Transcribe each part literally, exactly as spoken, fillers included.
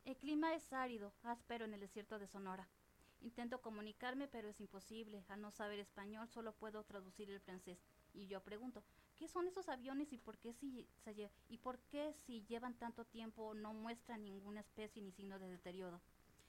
El clima es árido, áspero en el desierto de Sonora. Intento comunicarme, pero es imposible. Al no saber español, solo puedo traducir el francés. Y yo pregunto, ¿qué son esos aviones y por qué si, se lle- y por qué si llevan tanto tiempo no muestran ninguna especie ni signo de deterioro?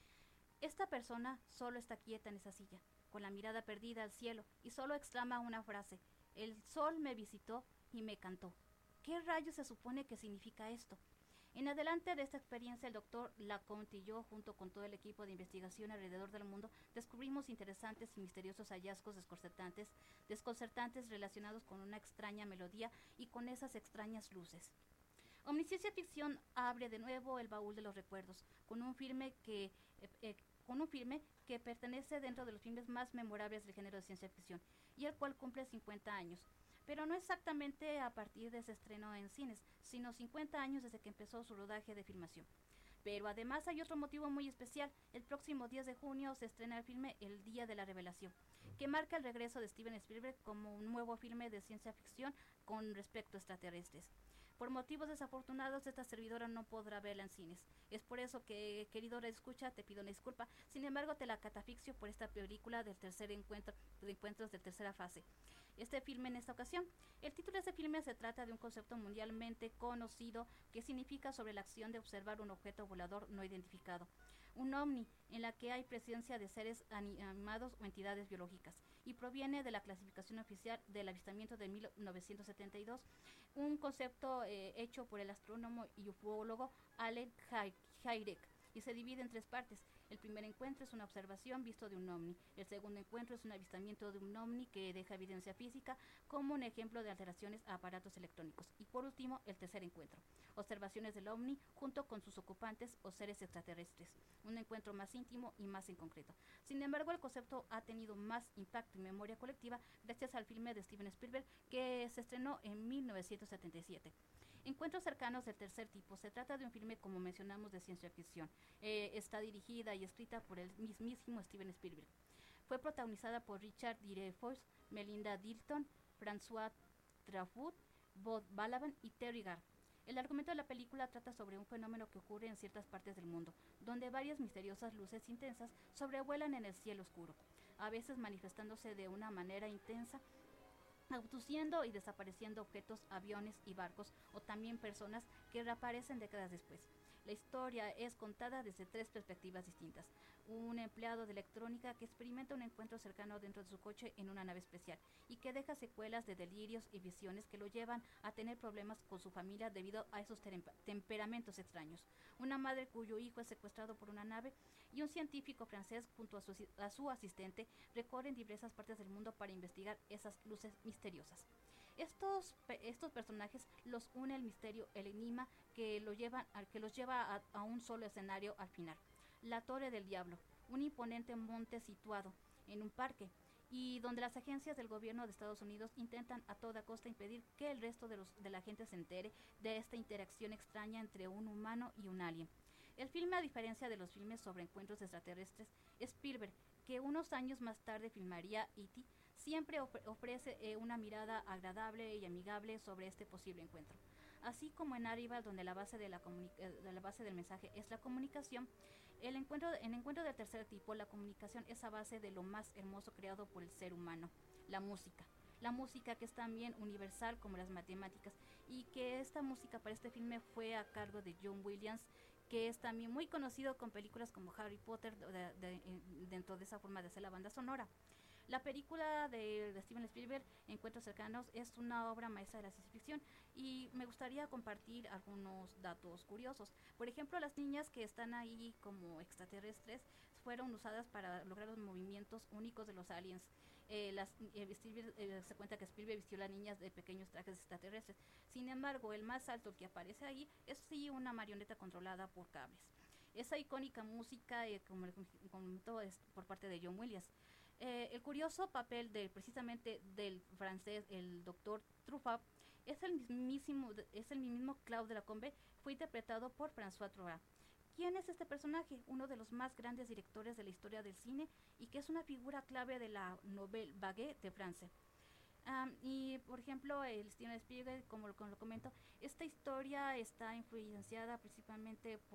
Esta persona solo está quieta en esa silla, con la mirada perdida al cielo, y solo exclama una frase: el sol me visitó y me cantó. ¿Qué rayos se supone que significa esto? En adelante de esta experiencia, el doctor Laconte y yo, junto con todo el equipo de investigación alrededor del mundo, descubrimos interesantes y misteriosos hallazgos desconcertantes, desconcertantes relacionados con una extraña melodía y con esas extrañas luces. Omnisciencia Ficción abre de nuevo el baúl de los recuerdos, con un filme que eh, eh, con un filme que pertenece dentro de los filmes más memorables del género de ciencia ficción, y el cual cumple cincuenta años. Pero no exactamente a partir de ese estreno en cines, sino cincuenta años desde que empezó su rodaje de filmación. Pero además hay otro motivo muy especial. El próximo diez de junio se estrena el filme El Día de la Revelación, que marca el regreso de Steven Spielberg como un nuevo filme de ciencia ficción con respecto a extraterrestres. Por motivos desafortunados, esta servidora no podrá verla en cines. Es por eso que, querido escucha, te pido una disculpa. Sin embargo, te la catafixio por esta película del tercer encuentro, de encuentros de tercera fase. Este filme en esta ocasión. El título de este filme se trata de un concepto mundialmente conocido que significa sobre la acción de observar un objeto volador no identificado. Un ovni, en la que hay presencia de seres animados o entidades biológicas, y proviene de la clasificación oficial del avistamiento de mil novecientos setenta y dos, un concepto eh, hecho por el astrónomo y ufólogo Allen Hynek, y se divide en tres partes. El primer encuentro es una observación visto de un ovni. El segundo encuentro es un avistamiento de un ovni que deja evidencia física como un ejemplo de alteraciones a aparatos electrónicos. Y por último, el tercer encuentro, observaciones del ovni junto con sus ocupantes o seres extraterrestres. Un encuentro más íntimo y más en concreto. Sin embargo, el concepto ha tenido más impacto y memoria colectiva gracias al filme de Steven Spielberg que se estrenó en mil novecientos setenta y siete. Encuentros cercanos del tercer tipo. Se trata de un filme, como mencionamos, de ciencia ficción. Eh, está dirigida y escrita por el mismísimo Steven Spielberg. Fue protagonizada por Richard Dreyfuss, Melinda Dilton, François Truffaut, Bob Balaban y Terry Garr. El argumento de la película trata sobre un fenómeno que ocurre en ciertas partes del mundo, donde varias misteriosas luces intensas sobrevuelan en el cielo oscuro, a veces manifestándose de una manera intensa, abduciendo y desapareciendo objetos, aviones y barcos, o también personas que reaparecen décadas después. La historia es contada desde tres perspectivas distintas. Un empleado de electrónica que experimenta un encuentro cercano dentro de su coche en una nave especial y que deja secuelas de delirios y visiones que lo llevan a tener problemas con su familia debido a esos temperamentos extraños. Una madre cuyo hijo es secuestrado por una nave y un científico francés junto a su, a su asistente recorren diversas partes del mundo para investigar esas luces misteriosas. Estos, estos personajes los une el misterio, el enigma que, lo llevan, que los lleva a, a un solo escenario al final. La Torre del Diablo, un imponente monte situado en un parque y donde las agencias del gobierno de Estados Unidos intentan a toda costa impedir que el resto de, los, de la gente se entere de esta interacción extraña entre un humano y un alien. El filme, a diferencia de los filmes sobre encuentros extraterrestres, Spielberg, que unos años más tarde filmaría E T, siempre ofre ofrece eh, una mirada agradable y amigable sobre este posible encuentro. Así como en Arrival, donde la base, de la, de la base del mensaje es la comunicación, el encuentro, en encuentro del tercer tipo, la comunicación es a base de lo más hermoso creado por el ser humano, la música. La música, que es también universal como las matemáticas, y que esta música para este filme fue a cargo de John Williams, que es también muy conocido con películas como Harry Potter, de, de, de, dentro de esa forma de hacer la banda sonora. La película de, de Steven Spielberg, Encuentros Cercanos, es una obra maestra de la ciencia ficción, y me gustaría compartir algunos datos curiosos. Por ejemplo, las niñas que están ahí como extraterrestres fueron usadas para lograr los movimientos únicos de los aliens. Eh, las, eh, Spielberg, eh, se cuenta que Spielberg vistió a las niñas de pequeños trajes extraterrestres. Sin embargo, el más alto que aparece ahí es sí una marioneta controlada por cables. Esa icónica música, eh, como comentó, es por parte de John Williams. Eh, el curioso papel de precisamente del francés, el doctor Truffaut, es el mismísimo, es el mismo Claude Lacombe, fue interpretado por François Truffaut. ¿Quién es este personaje? Uno de los más grandes directores de la historia del cine, y que es una figura clave de la Nouvelle Vague de Francia. Um, y por ejemplo, el Steven Spielberg, como lo, como lo comento, esta historia está influenciada principalmente por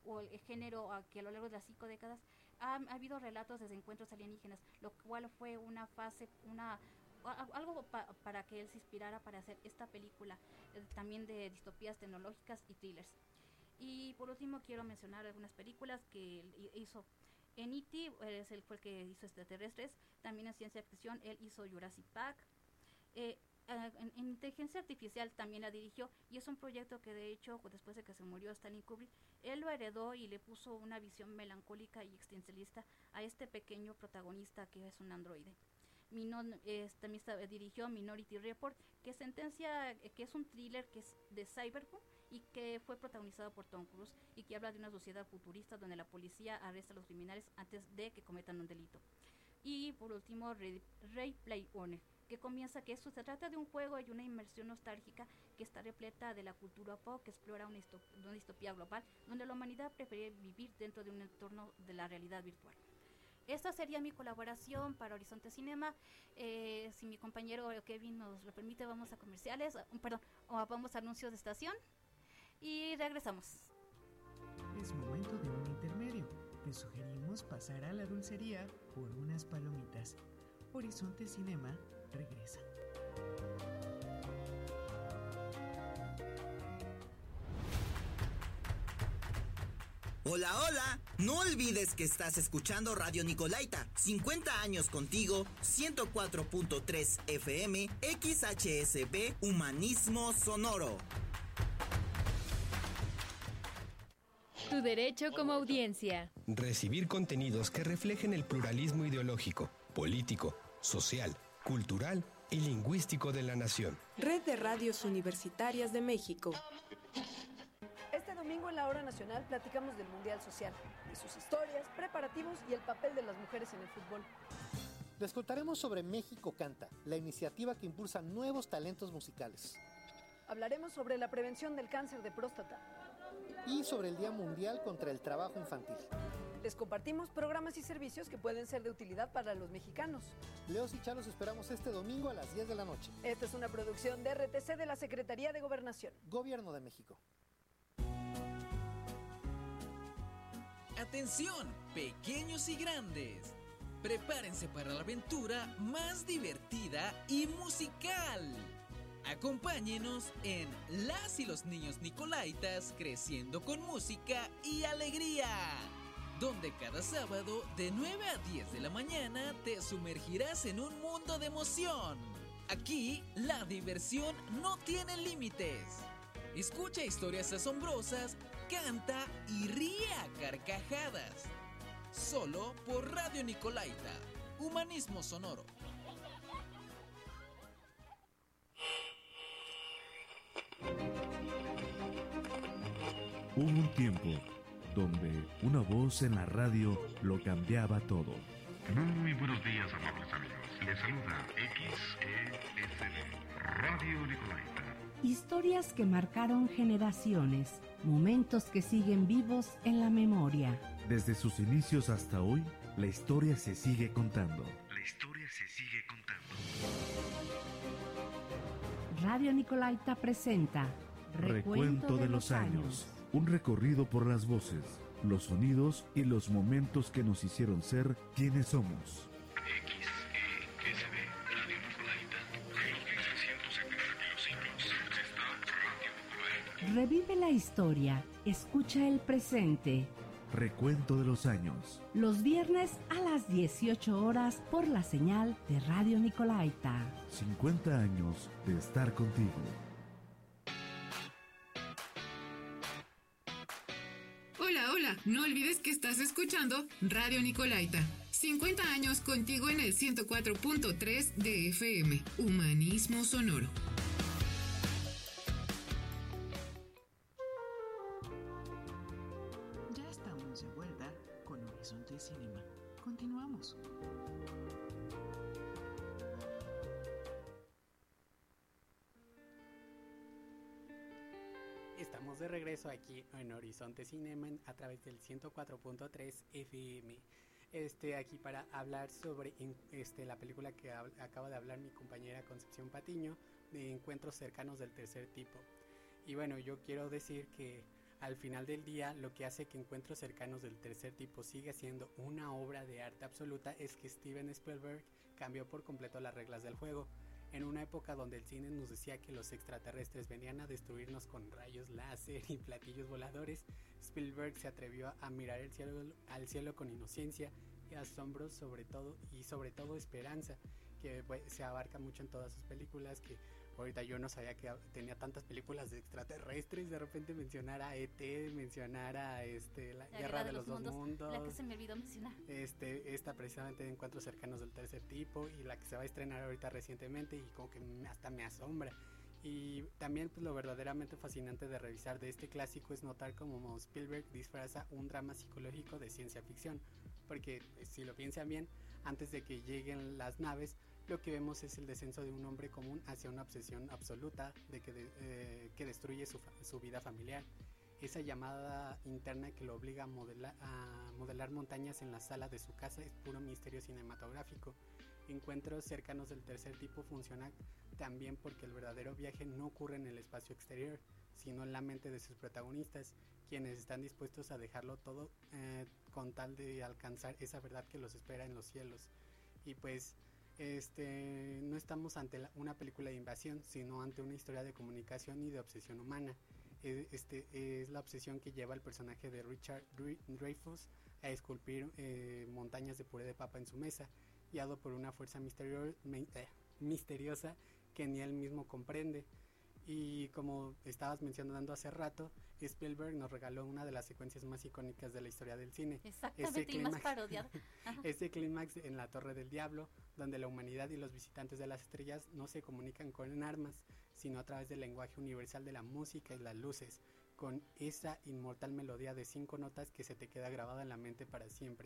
o el género a que a lo largo de las cinco décadas ha, ha habido relatos de encuentros alienígenas, lo cual fue una fase, una a, algo pa, para que él se inspirara para hacer esta película, eh, también de distopías tecnológicas y thrillers. Y por último quiero mencionar algunas películas que él hizo. En E T, él fue el que hizo Extraterrestres, también en ciencia ficción él hizo Jurassic Park. Eh, en, en inteligencia artificial también la dirigió, y es un proyecto que de hecho después de que se murió Stanley Kubrick, él lo heredó y le puso una visión melancólica y existencialista a este pequeño protagonista que es un androide. Minon, eh, también dirigió Minority Report, que sentencia, eh, que es un thriller que es de cyberpunk y que fue protagonizado por Tom Cruise y que habla de una sociedad futurista donde la policía arresta a los criminales antes de que cometan un delito. Y por último, Ready Player One, que comienza que eso se trata de un juego y una inmersión nostálgica que está repleta de la cultura pop, que explora una, una distopía global donde la humanidad prefiere vivir dentro de un entorno de la realidad virtual. Esta sería mi colaboración para Horizonte Cinema. Eh, si mi compañero Kevin nos lo permite, vamos a comerciales, uh, perdón, o vamos a anuncios de estación y regresamos. Es momento de un intermedio. Te sugerimos pasar a la dulcería por unas palomitas. Horizonte Cinema regresa. Hola, hola, no olvides que estás escuchando Radio Nicolaita, cincuenta años contigo, ciento cuatro punto tres F M, X H S B, Humanismo Sonoro. Tu derecho como audiencia. Recibir contenidos que reflejen el pluralismo ideológico, político, social, cultural y lingüístico de la nación. Red de Radios Universitarias de México. Este domingo en la Hora Nacional platicamos del Mundial Social, de sus historias, preparativos y el papel de las mujeres en el fútbol. Les contaremos sobre México Canta, la iniciativa que impulsa nuevos talentos musicales. Hablaremos sobre la prevención del cáncer de próstata. Y sobre el Día Mundial contra el Trabajo Infantil. Les compartimos programas y servicios que pueden ser de utilidad para los mexicanos. Leos y Chá los esperamos este domingo a las diez de la noche. Esta es una producción de R T C de la Secretaría de Gobernación. Gobierno de México. Atención, pequeños y grandes. Prepárense para la aventura más divertida y musical. Acompáñenos en Las y los Niños Nicolaitas creciendo con música y alegría, donde cada sábado de nueve a diez de la mañana te sumergirás en un mundo de emoción. Aquí la diversión no tiene límites. Escucha historias asombrosas, canta y ríe a carcajadas. Solo por Radio Nicolaita, Humanismo Sonoro. Hubo un tiempo donde una voz en la radio lo cambiaba todo. Muy buenos días, amables amigos. Les saluda X E S D, Radio Nicolaita. Historias que marcaron generaciones, momentos que siguen vivos en la memoria. Desde sus inicios hasta hoy, la historia se sigue contando. La historia se sigue contando. Radio Nicolaita presenta Recuento, Recuento de, de los años. años. Un recorrido por las voces, los sonidos y los momentos que nos hicieron ser quienes somos. X E S B, Radio Nicolaita. En los mil trescientos setenta kilociclos está Radio Nicolaita. Revive la historia, escucha el presente. Recuento de los años. Los viernes a las dieciocho horas por la señal de Radio Nicolaita. cincuenta años de estar contigo. Hola, hola, no olvides que estás escuchando Radio Nicolaita. cincuenta años contigo en el ciento cuatro punto tres de F M. Humanismo Sonoro. Ya estamos de vuelta con Horizonte Cinema. Continuamos. Estamos de regreso aquí en Horizonte Cinema a través del ciento cuatro punto tres F M. Este, aquí para hablar sobre este, la película que ha, acaba de hablar mi compañera Concepción Patiño, de Encuentros Cercanos del Tercer Tipo. Y bueno, yo quiero decir que Al final del día, lo que hace que Encuentros Cercanos del Tercer Tipo siga siendo una obra de arte absoluta es que Steven Spielberg cambió por completo las reglas del juego. En una época donde el cine nos decía que los extraterrestres venían a destruirnos con rayos láser y platillos voladores, Spielberg se atrevió a mirar el cielo, al cielo con inocencia y asombro sobre todo, y sobre todo esperanza, que pues, se abarca mucho en todas sus películas, que ahorita yo no sabía que tenía tantas películas de extraterrestres, de repente mencionar a E T, mencionar a este, la, la Guerra, Guerra de, de los, los Dos Mundos, la que se me olvidó mencionar. Este, esta precisamente de Encuentros Cercanos del Tercer Tipo, y la que se va a estrenar ahorita recientemente y como que hasta me asombra. Y también pues lo verdaderamente fascinante de revisar de este clásico es notar cómo Spielberg disfraza un drama psicológico de ciencia ficción, porque si lo piensan bien, antes de que lleguen las naves, lo que vemos es el descenso de un hombre común hacia una obsesión absoluta de que, de, eh, que destruye su, su vida familiar. Esa llamada interna que lo obliga a modelar, a modelar montañas en la sala de su casa es puro misterio cinematográfico. Encuentros Cercanos del Tercer Tipo funciona también porque el verdadero viaje no ocurre en el espacio exterior, sino en la mente de sus protagonistas, quienes están dispuestos a dejarlo todo eh, con tal de alcanzar esa verdad que los espera en los cielos. Y pues este no estamos ante la, una película de invasión, sino ante una historia de comunicación y de obsesión humana. Este es la obsesión que lleva al personaje de Richard Dreyfuss a esculpir eh, montañas de puré de papa en su mesa, guiado por una fuerza misterio, eh, misteriosa que ni él mismo comprende. Y como estabas mencionando hace rato, Spielberg nos regaló una de las secuencias más icónicas de la historia del cine. Exactamente, ese clímax, y más parodiado. Ese clímax en la Torre del Diablo, donde la humanidad y los visitantes de las estrellas no se comunican con armas, sino a través del lenguaje universal de la música y las luces, con esa inmortal melodía de cinco notas que se te queda grabada en la mente para siempre.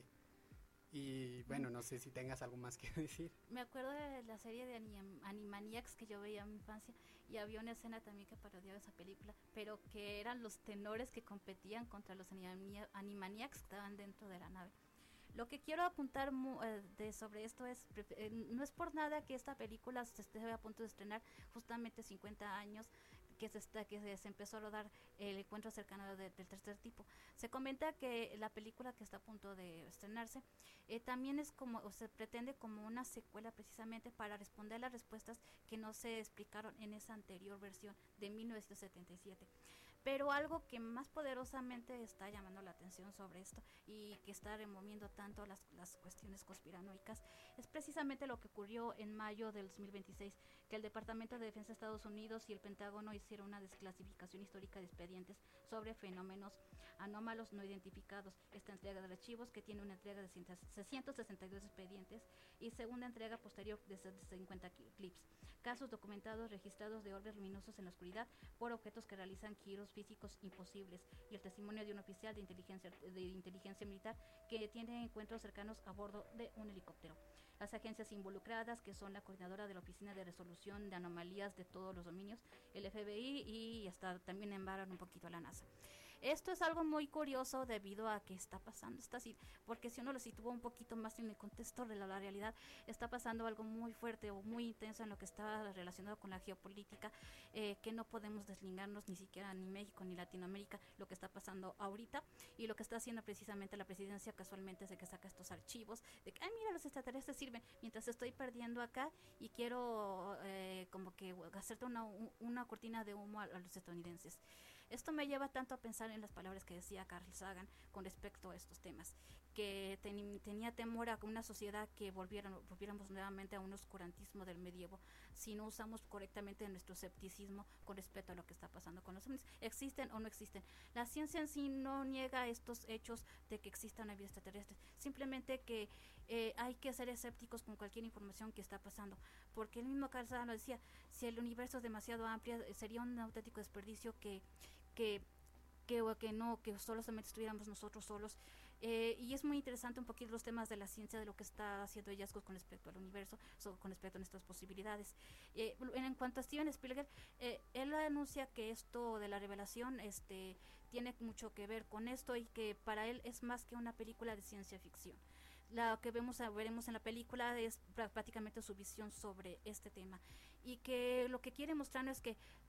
Y bueno, no sé si tengas algo más que decir. Me acuerdo de la serie de Anim- Animaniacs que yo veía en mi infancia, y había una escena también que parodiaba esa película, pero que eran los tenores que competían contra los Animania- Animaniacs que estaban dentro de la nave. Lo que quiero apuntar mu- eh, de sobre esto es, eh, no es por nada que esta película se esté a punto de estrenar justamente cincuenta años que se está que se, se empezó a rodar el Encuentro Cercano de, del Tercer Tipo. Se comenta que la película que está a punto de estrenarse eh, también es como, o se pretende como una secuela precisamente para responder las respuestas que no se explicaron en esa anterior versión de mil novecientos setenta y siete. Pero algo que más poderosamente está llamando la atención sobre esto y que está removiendo tanto las, las cuestiones conspiranoicas es precisamente lo que ocurrió en mayo del dos mil veintiséis, que el Departamento de Defensa de Estados Unidos y el Pentágono hicieron una desclasificación histórica de expedientes sobre fenómenos anómalos no identificados. Esta entrega de archivos, que tiene una entrega de seiscientos sesenta y dos expedientes y segunda entrega posterior de cincuenta clips. Casos documentados registrados de orbes luminosos en la oscuridad por objetos que realizan giros físicos imposibles, y el testimonio de un oficial de inteligencia de inteligencia militar que tiene encuentros cercanos a bordo de un helicóptero. Las agencias involucradas, que son la coordinadora de la Oficina de Resolución de Anomalías de todos los dominios, el F B I, y hasta también embarran un poquito a la NASA. Esto es algo muy curioso debido a que está pasando, está así, porque si uno lo sitúa un poquito más en el contexto de la, la realidad, está pasando algo muy fuerte o muy intenso en lo que está relacionado con la geopolítica, eh, que no podemos deslindarnos ni siquiera ni México ni Latinoamérica, lo que está pasando ahorita y lo que está haciendo precisamente la presidencia casualmente es de que saca estos archivos, de que, ay mira, los extraterrestres sirven, mientras estoy perdiendo acá y quiero eh, como que hacerte una, una cortina de humo a, a los estadounidenses. Esto me lleva tanto a pensar en las palabras que decía Carl Sagan con respecto a estos temas, que ten, tenía temor a una sociedad que volviera, volviéramos nuevamente a un oscurantismo del medievo si no usamos correctamente nuestro escepticismo con respecto a lo que está pasando con los ovnis. ¿Existen o no existen? La ciencia en sí no niega estos hechos de que exista una vida extraterrestre, simplemente que eh, hay que ser escépticos con cualquier información que está pasando, porque el mismo Carl Sagan lo decía, si el universo es demasiado amplio, sería un auténtico desperdicio que que que, que no, que solo solamente estuviéramos nosotros solos, eh, y es muy interesante un poquito los temas de la ciencia, de lo que está haciendo hallazgos con respecto al universo, so, con respecto a nuestras posibilidades. Eh, en, en cuanto a Steven Spielberg, eh, él anuncia que esto de la revelación este, tiene mucho que ver con esto y que para él es más que una película de ciencia ficción. La que vemos veremos en la película es prácticamente su visión sobre este tema, y que lo que quiere mostrarnos es que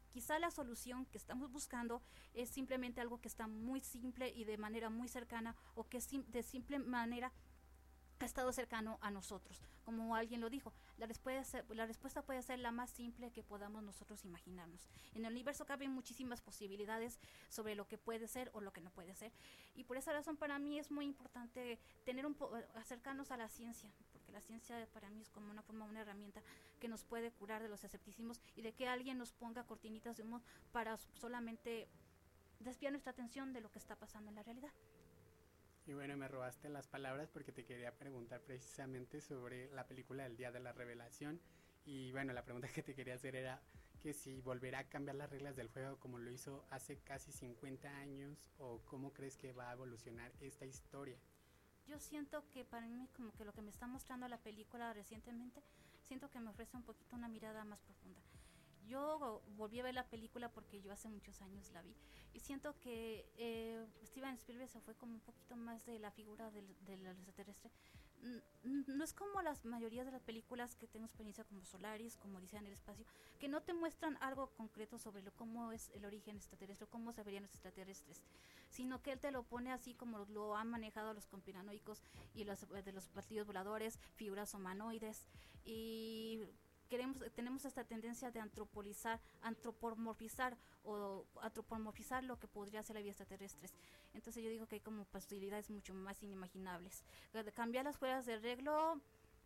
quizá la solución que estamos buscando es simplemente algo que está muy simple y de manera muy cercana, o que sim- de simple manera ha estado cercano a nosotros. Como alguien lo dijo, la respuesta, la respuesta puede ser la más simple que podamos nosotros imaginarnos. En el universo caben muchísimas posibilidades sobre lo que puede ser o lo que no puede ser, y por esa razón para mí es muy importante tener un po- acercarnos a la ciencia, porque la ciencia para mí es como una forma, una herramienta que nos puede curar de los escepticismos y de que alguien nos ponga cortinitas de humo para solamente desviar nuestra atención de lo que está pasando en la realidad. Y bueno, me robaste las palabras porque te quería preguntar precisamente sobre la película El Día de la Revelación. Y bueno, la pregunta que te quería hacer era que si volverá a cambiar las reglas del juego como lo hizo hace casi cincuenta años, o cómo crees que va a evolucionar esta historia. Yo siento que para mí como que lo que me está mostrando la película recientemente, siento que me ofrece un poquito una mirada más profunda. Yo volví a ver la película porque yo hace muchos años la vi, y siento que eh, Steven Spielberg se fue como un poquito más de la figura del, del extraterrestre. No es como las mayorías de las películas que tengo experiencia, como Solaris, como Odisea en el espacio, que no te muestran algo concreto sobre lo, cómo es el origen extraterrestre, cómo se verían los extraterrestres, sino que él te lo pone así como lo han manejado los conspiranoicos y los de los platillos voladores, figuras humanoides, y queremos tenemos esta tendencia de antropolizar, antropomorfizar o antropomorfizar lo que podría ser la vida extraterrestre. Entonces yo digo que hay como posibilidades mucho más inimaginables. De cambiar las fuerzas de arreglo,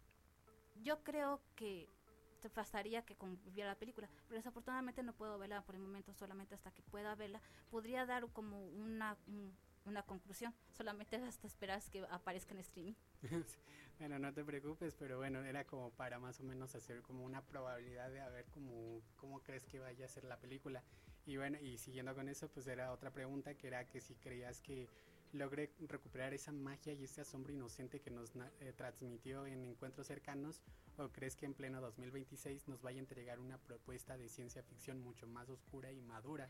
yo creo que te bastaría que viera la película, pero desafortunadamente no puedo verla por el momento, solamente hasta que pueda verla. Podría dar como una, un, una conclusión, solamente hasta esperar que aparezca en streaming. Bueno, no te preocupes, pero bueno, era como para más o menos hacer como una probabilidad de a ver cómo, cómo crees que vaya a ser la película. Y bueno, y siguiendo con eso, pues era otra pregunta, que era que si creías que logre recuperar esa magia y ese asombro inocente que nos eh, transmitió en Encuentros Cercanos, o crees que en pleno dos mil veintiséis nos vaya a entregar una propuesta de ciencia ficción mucho más oscura y madura.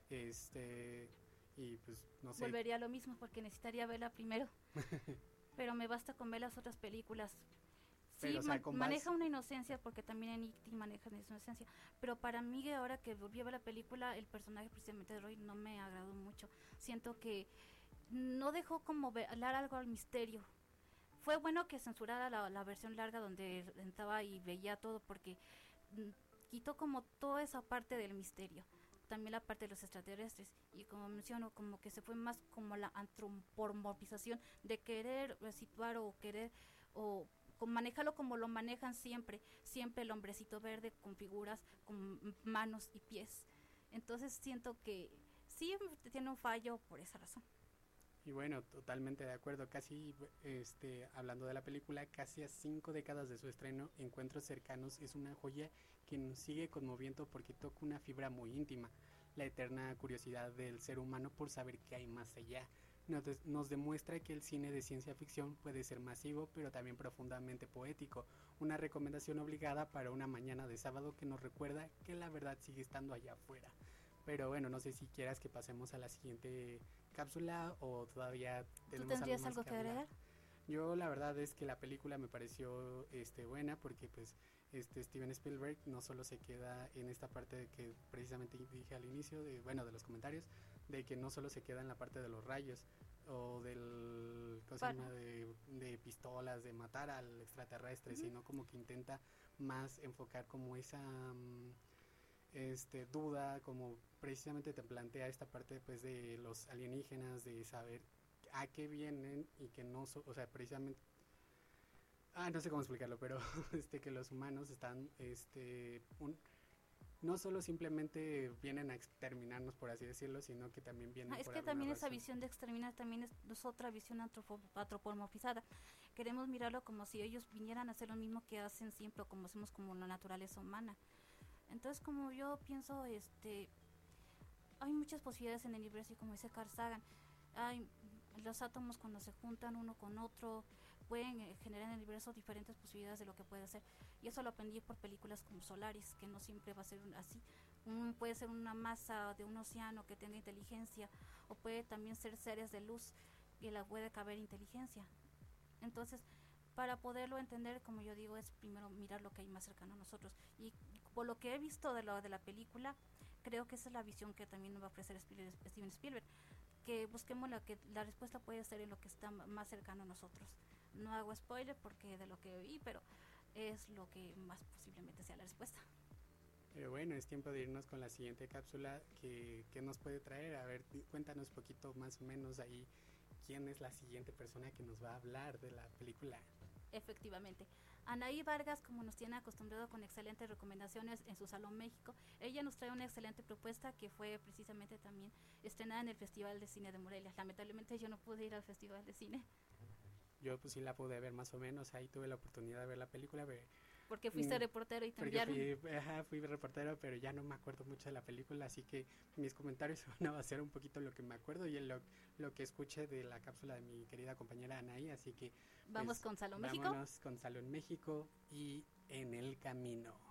Este, y pues no sé. Volvería a lo mismo porque necesitaría verla primero. Pero me basta con ver las otras películas. Sí, pero, o sea, man, maneja una inocencia, porque también en I T maneja una inocencia, pero para mí, ahora que volví a ver la película, el personaje precisamente de Roy no me agradó mucho. Siento que no dejó como hablar algo al misterio. Fue bueno que censurara la, la versión larga donde entraba y veía todo, porque mm, quitó como toda esa parte del misterio, también la parte de los extraterrestres, y como menciono, como que se fue más como la antropomorfización de querer situar o querer o con manejarlo como lo manejan siempre, siempre el hombrecito verde con figuras, con manos y pies. Entonces siento que sí tiene un fallo por esa razón. Y bueno, totalmente de acuerdo. Casi, este, hablando de la película, casi a cinco décadas de su estreno, Encuentros Cercanos es una joya que nos sigue conmoviendo porque toca una fibra muy íntima, la eterna curiosidad del ser humano por saber qué hay más allá. Nos, de, nos demuestra que el cine de ciencia ficción puede ser masivo, pero también profundamente poético. Una recomendación obligada para una mañana de sábado que nos recuerda que la verdad sigue estando allá afuera. Pero bueno, no sé si quieras que pasemos a la siguiente cápsula o todavía tenemos ¿Tú tendrías algo, algo que agregar? Yo la verdad es que la película me pareció este buena porque pues este Steven Spielberg no solo se queda en esta parte de que precisamente dije al inicio de bueno de los comentarios, de que no solo se queda en la parte de los rayos o del cosa bueno. de, de pistolas, de matar al extraterrestre, uh-huh. sino como que intenta más enfocar como esa um, este duda, como precisamente te plantea esta parte pues de los alienígenas, de saber a qué vienen y que no, so, o sea, precisamente, ah, no sé cómo explicarlo, pero este que los humanos están, este, un, no solo simplemente vienen a exterminarnos, por así decirlo, sino que también vienen ah, es por que también razón. Esa visión de exterminar también es, es otra visión antropomorfizada. Queremos mirarlo como si ellos vinieran a hacer lo mismo que hacen siempre, o como hacemos como la naturaleza humana. Entonces, como yo pienso, este, hay muchas posibilidades en el universo, y como dice Carl Sagan, hay los átomos cuando se juntan uno con otro pueden eh, generar en el universo diferentes posibilidades de lo que puede ser, y eso lo aprendí por películas como Solaris, que no siempre va a ser así. Un, puede ser una masa de un océano que tenga inteligencia, o puede también ser seres de luz y la puede caber inteligencia. Entonces, para poderlo entender, como yo digo, es primero mirar lo que hay más cercano a nosotros, y por lo que he visto de lo de la película, creo que esa es la visión que también nos va a ofrecer Steven Spielberg, que busquemos la que la respuesta puede ser en lo que está más cercano a nosotros. No hago spoiler porque de lo que oí, pero es lo que más posiblemente sea la respuesta. Pero bueno, es tiempo de irnos con la siguiente cápsula que, que nos puede traer. A ver, cuéntanos un poquito más o menos ahí quién es la siguiente persona que nos va a hablar de la película. Efectivamente. Anaí Vargas, como nos tiene acostumbrado con excelentes recomendaciones en su Salón México, ella nos trae una excelente propuesta que fue precisamente también estrenada en el Festival de Cine de Morelia. Lamentablemente yo no pude ir al Festival de Cine. Yo pues sí la pude ver más o menos, ahí tuve la oportunidad de ver la película. Pero, porque fuiste mm, reportero y te enviaron. Fui, ajá, fui reportero, pero ya no me acuerdo mucho de la película, así que mis comentarios van a basar un poquito en lo que me acuerdo y en lo, lo que escuché de la cápsula de mi querida compañera Anaí, así que... Vamos pues, con Salón México. Vámonos con Salón México y En el Camino.